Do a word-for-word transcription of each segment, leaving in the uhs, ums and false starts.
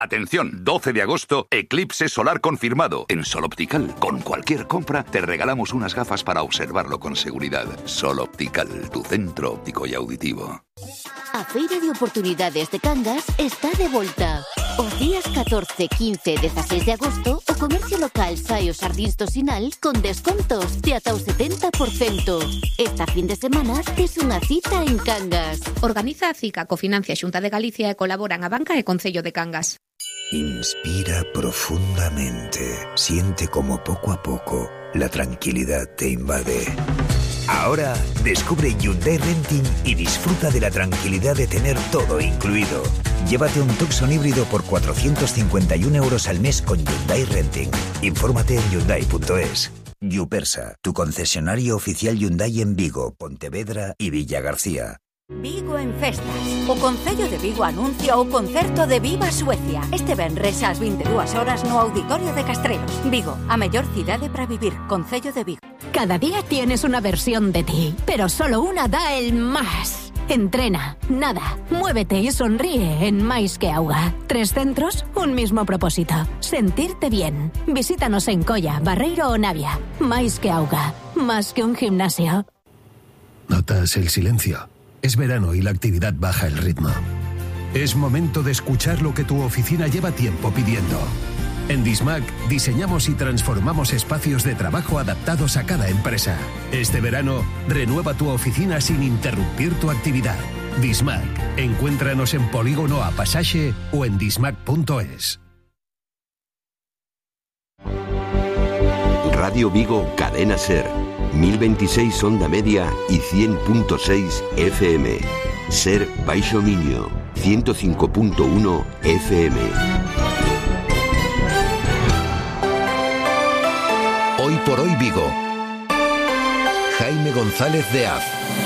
Atención, doce de agosto, eclipse solar confirmado. En Sol Optical, con cualquier compra, te regalamos unas gafas para observarlo con seguridad. Sol Optical, tu centro óptico y auditivo. A Feira de Oportunidades de Cangas está de volta. Os días catorce, quince e dezasseis de agosto, o comercio local fai os xardíns do Sinal con descontos de ata o setenta por cento. Esta fin de semana tes unha cita en Cangas. Organiza a CICA, cofinancia Xunta de Galicia e colaboran a Banca e Concello de Cangas. Inspira profundamente. Siente como poco a poco la tranquilidad te invade. Ahora descubre Hyundai Renting y disfruta de la tranquilidad de tener todo incluido. Llévate un Tucson híbrido por cuatrocientos cincuenta y uno euros al mes con Hyundai Renting. Infórmate en hyundai punto es. Yupersa, tu concesionario oficial Hyundai en Vigo, Pontevedra y Villagarcía. Vigo en festas. O Concello de Vigo anuncia o concerto de Viva Suecia. Este venres ás veintidúas horas no Auditorio de Castrelos. Vigo, a mellor cidade para vivir. Concello de Vigo. Cada día tienes una versión de ti, pero solo una da el más. Entrena, nada, muévete y sonríe en Mais que Auga. Tres centros, un mismo propósito. Sentirte bien. Visítanos en Colla, Barreiro o Navia. Mais que Auga. Más que un gimnasio. ¿Notas el silencio? Es verano y la actividad baja el ritmo. Es momento de escuchar lo que tu oficina lleva tiempo pidiendo. En Dismac diseñamos y transformamos espacios de trabajo adaptados a cada empresa. Este verano, renueva tu oficina sin interrumpir tu actividad. Dismac. Encuéntranos en Polígono A Pasaje o en dismac punto es. Radio Vigo, Cadena Ser. mil veintiséis onda media y cien punto seis F M. Ser Baixo Miño, ciento cinco punto uno F M. Hoy por hoy Vigo. Jaime González de Az.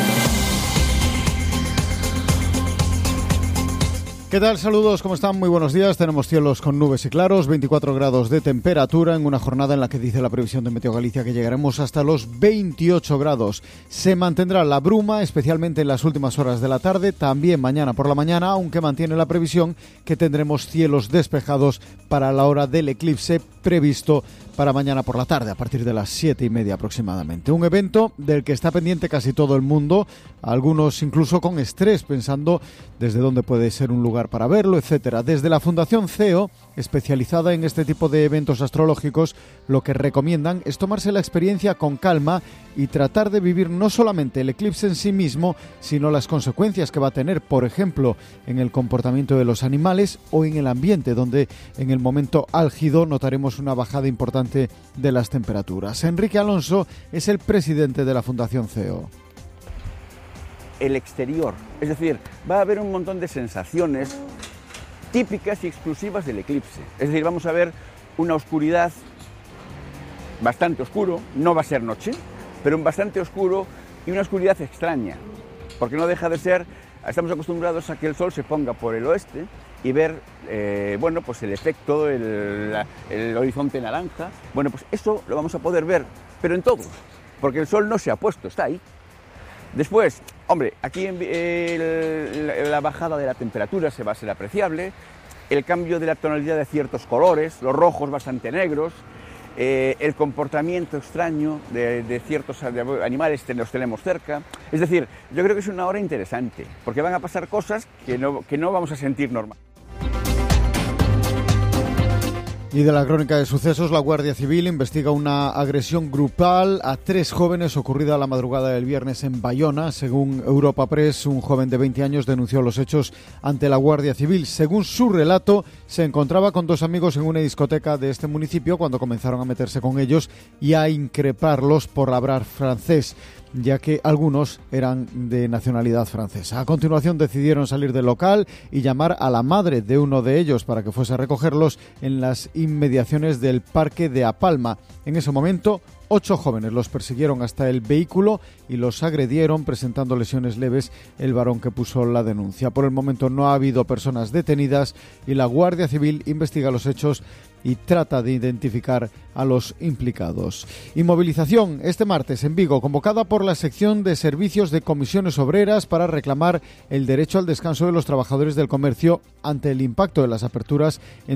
¿Qué tal? Saludos, ¿cómo están? Muy buenos días. Tenemos cielos con nubes y claros, veinticuatro grados de temperatura en una jornada en la que dice la previsión de Meteo Galicia que llegaremos hasta los veintiocho grados. Se mantendrá la bruma, especialmente en las últimas horas de la tarde, también mañana por la mañana, aunque mantiene la previsión que tendremos cielos despejados para la hora del eclipse previsto para mañana por la tarde, a partir de las siete y media aproximadamente. Un evento del que está pendiente casi todo el mundo, algunos incluso con estrés, pensando desde dónde puede ser un lugar para verlo, etcétera. Desde la Fundación C E O, especializada en este tipo de eventos astrológicos, lo que recomiendan es tomarse la experiencia con calma y tratar de vivir no solamente el eclipse en sí mismo, sino las consecuencias que va a tener, por ejemplo, en el comportamiento de los animales o en el ambiente, donde en el momento álgido notaremos una bajada importante de las temperaturas. Enrique Alonso es el presidente de la Fundación C E O. El exterior, es decir, va a haber un montón de sensaciones típicas y exclusivas del eclipse. Es decir, vamos a ver una oscuridad bastante oscuro, no va a ser noche, pero bastante oscuro y una oscuridad extraña, porque no deja de ser, estamos acostumbrados a que el sol se ponga por el oeste y ver, eh, bueno, pues el efecto, el, el horizonte naranja. Bueno, pues eso lo vamos a poder ver, pero en todo, porque el sol no se ha puesto, está ahí. Después, hombre, aquí en, eh, la bajada de la temperatura se va a ser apreciable, el cambio de la tonalidad de ciertos colores, los rojos bastante negros, eh, el comportamiento extraño de, de ciertos animales que los tenemos cerca. Es decir, yo creo que es una hora interesante, porque van a pasar cosas que no, que no vamos a sentir normal. Y de la crónica de sucesos, la Guardia Civil investiga una agresión grupal a tres jóvenes ocurrida la madrugada del viernes en Bayona. Según Europa Press, un joven de veinte años denunció los hechos ante la Guardia Civil. Según su relato, se encontraba con dos amigos en una discoteca de este municipio cuando comenzaron a meterse con ellos y a increparlos por hablar francés, ya que algunos eran de nacionalidad francesa. A continuación decidieron salir del local y llamar a la madre de uno de ellos para que fuese a recogerlos en las inmediaciones del parque de A Palma. En ese momento, ocho jóvenes los persiguieron hasta el vehículo y los agredieron, presentando lesiones leves el varón que puso la denuncia. Por el momento no ha habido personas detenidas y la Guardia Civil investiga los hechos y trata de identificar a los implicados. Y movilización este martes en Vigo, convocada por la sección de servicios de comisiones obreras para reclamar el derecho al descanso de los trabajadores del comercio ante el impacto de las aperturas en